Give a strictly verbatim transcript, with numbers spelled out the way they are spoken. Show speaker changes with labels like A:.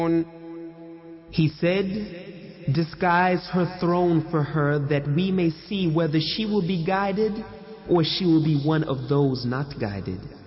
A: He said, disguise her throne for her that we may see whether she will be guided or she will be one of those not guided.